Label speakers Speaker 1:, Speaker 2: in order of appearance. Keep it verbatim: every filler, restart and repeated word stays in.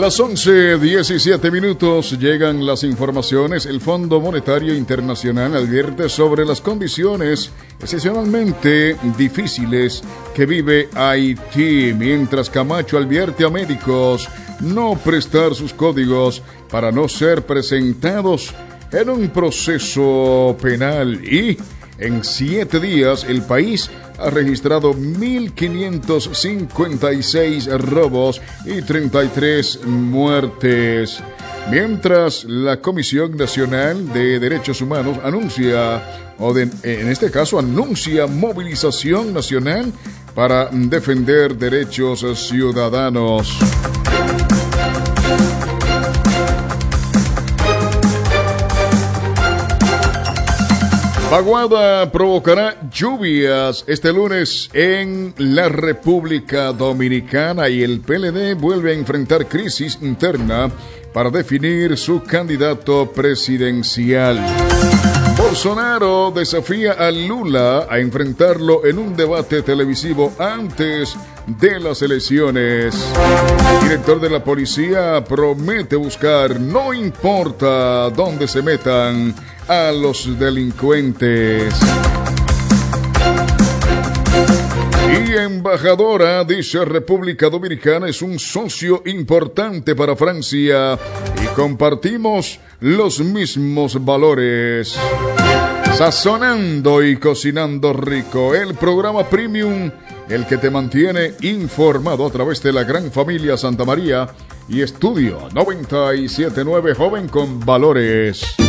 Speaker 1: las once diecisiete minutos llegan las informaciones. El Fondo Monetario Internacional advierte sobre las condiciones excepcionalmente difíciles que vive Haití, mientras Camacho advierte a médicos no prestar sus códigos para no ser presentados en un proceso penal. Y en siete días el país ha registrado mil quinientos cincuenta y seis robos y treinta y tres muertes. Mientras la Comisión Nacional de Derechos Humanos anuncia, o de, en este caso anuncia movilización nacional para defender derechos ciudadanos. Vaguada provocará lluvias este lunes en la República Dominicana y el P L D vuelve a enfrentar crisis interna para definir su candidato presidencial. Bolsonaro desafía a Lula a enfrentarlo en un debate televisivo antes de las elecciones. El director de la policía promete buscar, no importa dónde se metan, a los delincuentes. Y embajadora dice República Dominicana es un socio importante para Francia y compartimos los mismos valores. Sazonando y cocinando rico, el programa Premium, el que te mantiene informado a través de la gran familia Santa María y Estudio noventa y siete punto nueve Joven con Valores.